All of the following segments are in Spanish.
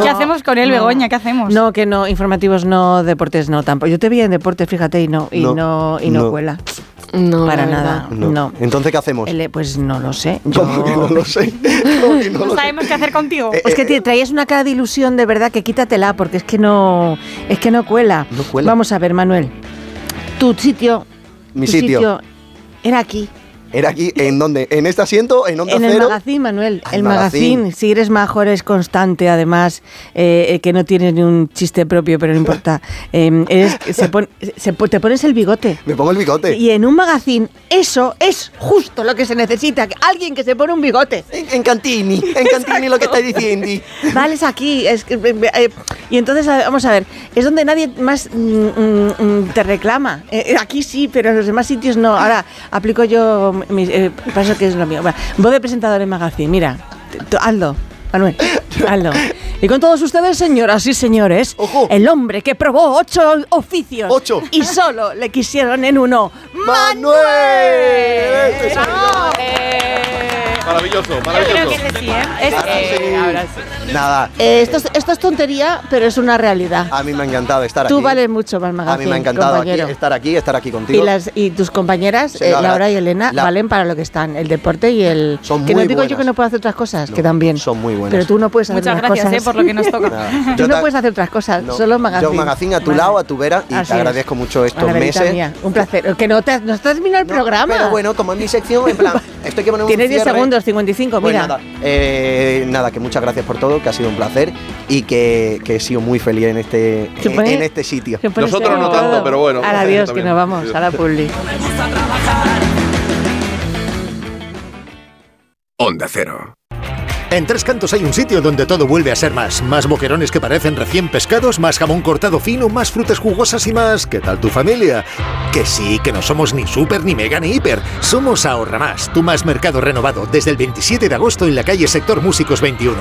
hacemos con él, Begoña? ¿Qué hacemos? No, que no, informativos no, deportes no, tampoco. Yo te vi en deportes, fíjate, y no cuela. No, para nada, no. Entonces, ¿qué hacemos? Pues no lo sé. ¿Cómo que no lo sé? No sabemos qué hacer contigo. Es que traías una cara de ilusión, de verdad, que quítatela, porque es que no cuela. No cuela. Vamos a ver, Manuel. Tu sitio. Mi sitio era aquí. ¿Era aquí? ¿En dónde? ¿En este asiento? ¿En Onda Cero? En el magazine, Manuel. El magazine. Si eres majo, eres constante, además, que no tienes ni un chiste propio, pero no importa. Te pones el bigote. Me pongo el bigote. Y en un magazine, eso es justo lo que se necesita. Alguien que se pone un bigote. En Cantini lo que estáis diciendo. Vale, es aquí. Y entonces, vamos a ver, es donde nadie más te reclama. Aquí sí, pero en los demás sitios no. Ahora, aplico yo... Paso que es lo mío. Bueno, voy de presentador en magazine. Mira, hazlo, Manuel, hazlo. Y con todos ustedes, señoras y señores, ¡ojo! El hombre que probó 8 oficios 8 y solo le quisieron en uno, ¡Manuel! Maravilloso. Creo que ese sí, ¿eh? Ahora sí. Nada. Esto es tontería, pero es una realidad. A mí me ha encantado estar aquí. Tú vales mucho para el magazine. A mí me ha encantado estar aquí contigo. Y tus compañeras, Laura y Elena, valen para lo que están. El deporte y el... Son que muy no digo buenas. Yo que no puedo hacer otras cosas, que también. Son muy buenas. Pero tú no puedes hacer otras cosas. Muchas gracias por lo que nos toca. Tú no puedes hacer otras cosas, solo magazine. Yo magazine a tu lado, a tu vera, y te agradezco mucho estos meses. Mía, un placer. Que no has terminado el programa. Pero bueno, como es mi sección, en plan, esto hay que poner un Tienes 10 cierre. segundos, 55, Pues mira. Nada, que muchas gracias por todo, que ha sido un placer y que he sido muy feliz en este sitio. Nosotros no tanto, pero bueno. Ahora adiós, que nos vamos a la publi. Onda Cero. En Tres Cantos hay un sitio donde todo vuelve a ser más. Más boquerones que parecen recién pescados, más jamón cortado fino, más frutas jugosas y más... ¿Qué tal tu familia? Que sí, que no somos ni súper, ni mega, ni hiper. Somos Ahorra Más, tu más mercado renovado, desde el 27 de agosto en la calle Sector Músicos 21.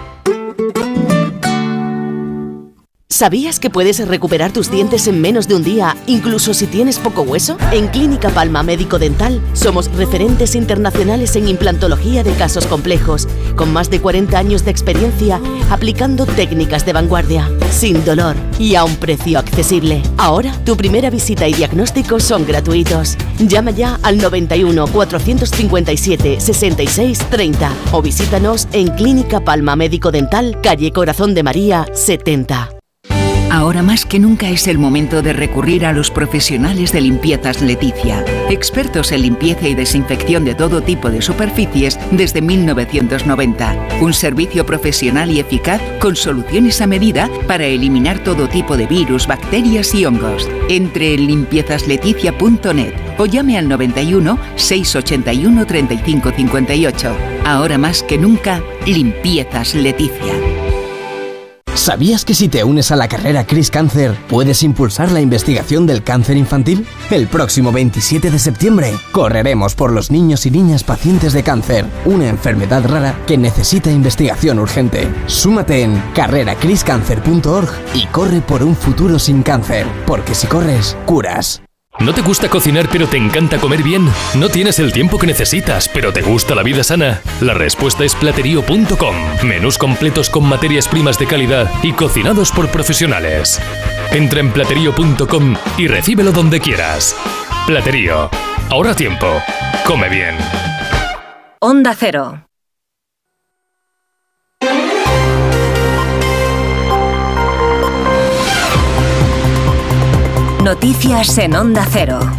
¿Sabías que puedes recuperar tus dientes en menos de un día, incluso si tienes poco hueso? En Clínica Palma Médico Dental somos referentes internacionales en implantología de casos complejos, con más de 40 años de experiencia aplicando técnicas de vanguardia, sin dolor y a un precio accesible. Ahora, tu primera visita y diagnóstico son gratuitos. Llama ya al 91 457 66 30 o visítanos en Clínica Palma Médico Dental, calle Corazón de María 70. Ahora más que nunca es el momento de recurrir a los profesionales de Limpiezas Leticia, expertos en limpieza y desinfección de todo tipo de superficies desde 1990. Un servicio profesional y eficaz con soluciones a medida para eliminar todo tipo de virus, bacterias y hongos. Entre en limpiezasLeticia.net o llame al 91 681 35 58. Ahora más que nunca, Limpiezas Leticia. ¿Sabías que si te unes a la carrera Cris Cáncer puedes impulsar la investigación del cáncer infantil? El próximo 27 de septiembre correremos por los niños y niñas pacientes de cáncer, una enfermedad rara que necesita investigación urgente. Súmate en carreracriscancer.org y corre por un futuro sin cáncer, porque si corres, curas. ¿No te gusta cocinar pero te encanta comer bien? ¿No tienes el tiempo que necesitas pero te gusta la vida sana? La respuesta es Platerío.com. Menús completos con materias primas de calidad y cocinados por profesionales. Entra en Platerío.com y recíbelo donde quieras. Platerío. Ahorra tiempo. Come bien. Onda Cero. Noticias en Onda Cero.